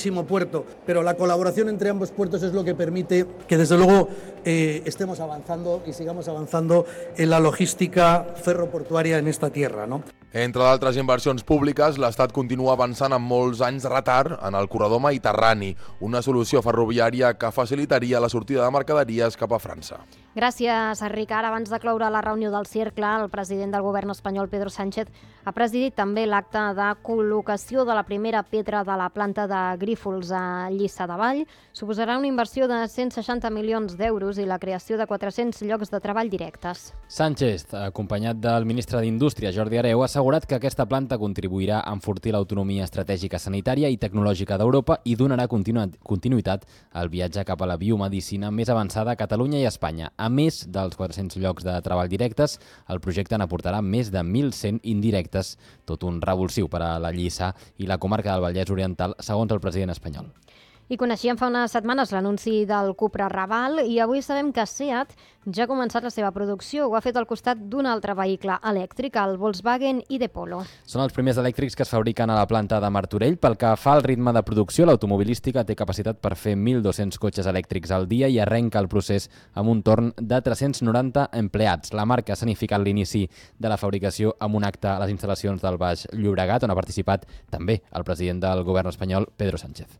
grandísimo puerto, pero la colaboración entre ambos puertos es lo que permite que desde luego estemos avanzando y sigamos avanzando en la logística ferroportuària en esta tierra, ¿no? Entre d'altres inversions públiques, l'Estat continua avançant amb molts anys de retard en el corredor mediterrani, una solució ferroviària que facilitaria la sortida de mercaderies cap a França. Gràcies, Ricard. Abans de cloure la reunió del Cercle, el president del govern espanyol, Pedro Sánchez, ha presidit també l'acte de col·locació de la primera pedra de la planta de Grífols a Lliçà de Vall. Suposarà una inversió de 160 milions d'euros i la creació de 400 llocs de treball directes. Sánchez, acompanyat del ministre d'Indústria, Jordi Hereu, ha assegurat que aquesta planta contribuirà a enfortir l'autonomia estratègica sanitària i tecnològica d'Europa i donarà continuïtat al viatge cap a la biomedicina més avançada a Catalunya i Espanya. A més dels 400 llocs de treball directes, el projecte n'aportarà més de 1.100 indirectes, tot un revulsiu per a la Lliçà i la comarca del Vallès Oriental, segons el president espanyol. I coneixíem fa unes setmanes l'anunci del Cupra Raval i avui sabem que SEAT ja ha començat la seva producció. Ho ha fet al costat d'un altre vehicle elèctric, el Volkswagen ID.Polo. Són els primers elèctrics que es fabriquen a la planta de Martorell. Pel que fa al ritme de producció, l'automobilística té capacitat per fer 1.200 cotxes elèctrics al dia i arrenca el procés amb un torn de 390 empleats. La marca ha significat l'inici de la fabricació amb un acte a les instal·lacions del Baix Llobregat, on ha participat també el president del govern espanyol, Pedro Sánchez.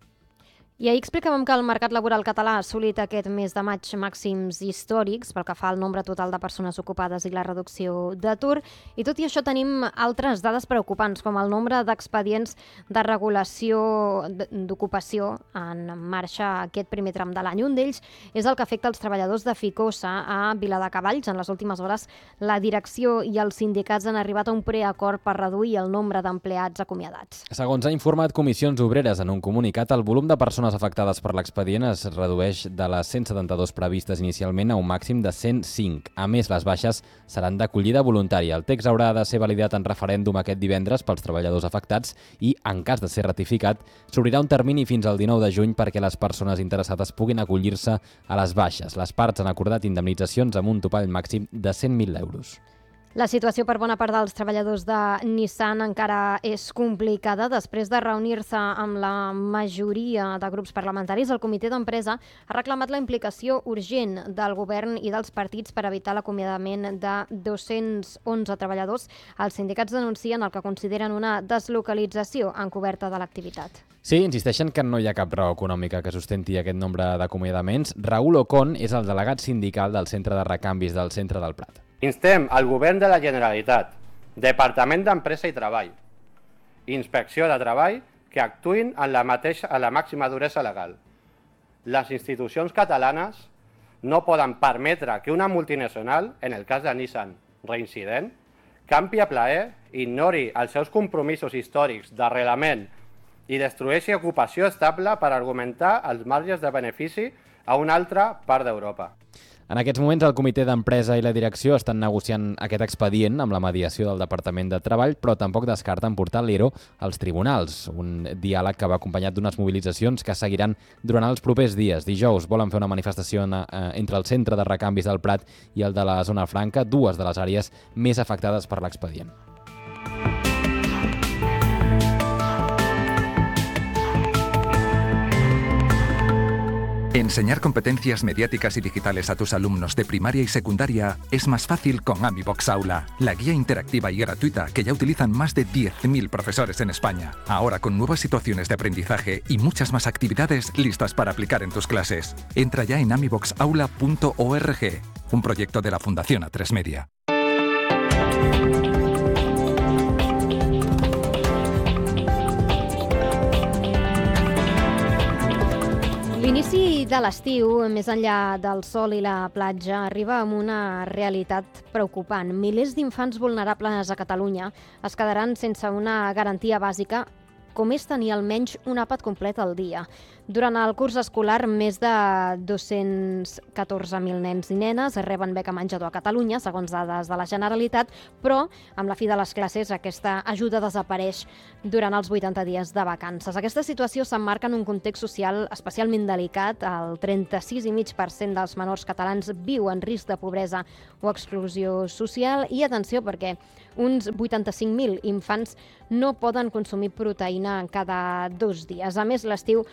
I ahir explicàvem que el mercat laboral català ha assolit aquest mes de maig màxims històrics pel que fa al nombre total de persones ocupades i la reducció d'atur. I tot i això tenim altres dades preocupants, com el nombre d'expedients de regulació d'ocupació en marxa aquest primer tram de l'any. Un d'ells és el que afecta els treballadors de Ficosa a Viladecavalls. En les últimes hores, la direcció i els sindicats han arribat a un preacord per reduir el nombre d'empleats acomiadats. Segons ha informat Comissions Obreres en un comunicat, el volum de persones afectades per l'expedient es redueix de les 172 previstes inicialment a un màxim de 105. A més, les baixes seran d'acollida voluntària. El text haurà de ser validat en referèndum aquest divendres pels treballadors afectats i, en cas de ser ratificat, s'obrirà un termini fins al 19 de juny perquè les persones interessades puguin acollir-se a les baixes. Les parts han acordat indemnitzacions amb un topall màxim de 100.000 euros. La situació per bona part dels treballadors de Nissan encara és complicada. Després de reunir-se amb la majoria de grups parlamentaris, el comitè d'empresa ha reclamat la implicació urgent del govern i dels partits per evitar l'acomiadament de 211 treballadors. Els sindicats denuncien el que consideren una deslocalització encoberta de l'activitat. Sí, insisteixen que no hi ha cap raó econòmica que sustenti aquest nombre d'acomiadaments. Raúl Ocon és el delegat sindical del Centre de Recanvis del Centre del Prat. Instem al Govern de la Generalitat, Departament d'Empresa i Treball, Inspecció de Treball, que actuïn en la màxima duresa legal. Les institucions catalanes no poden permetre que una multinacional, en el cas de Nissan reincident, campi a plaer, ignori els seus compromisos històrics d'arrelament i destrueixi ocupació estable per argumentar els marges de benefici a una altra part d'Europa. En aquests moments, el comitè d'empresa i la direcció estan negociant aquest expedient amb la mediació del Departament de Treball, però tampoc descarten portar l'ERO als tribunals. Un diàleg que va acompanyat d'unes mobilitzacions que seguiran durant els propers dies. Dijous volen fer una manifestació entre el Centre de Recanvis del Prat i el de la Zona Franca, dues de les àrees més afectades per l'expedient. Enseñar competencias mediáticas y digitales a tus alumnos de primaria y secundaria es más fácil con AmiBox Aula, la guía interactiva y gratuita que ya utilizan más de 10.000 profesores en España. Ahora con nuevas situaciones de aprendizaje y muchas más actividades listas para aplicar en tus clases. Entra ya en amiboxaula.org, un proyecto de la Fundación A3 Media. L'inici de l'estiu, més enllà del sol i la platja, arriba amb una realitat preocupant. Milers d'infants vulnerables a Catalunya es quedaran sense una garantia bàsica, com és tenir almenys un àpat complet al dia. Durant el curs escolar, més de 214.000 nens i nenes reben beca menjador a Catalunya, segons dades de la Generalitat, però amb la fi de les classes aquesta ajuda desapareix durant els 80 dies de vacances. Aquesta situació s'emmarca en un context social especialment delicat. El 36,5% dels menors catalans viu en risc de pobresa o exclusió social i atenció perquè uns 85.000 infants no poden consumir proteïna cada 2 dies. A més, l'estiu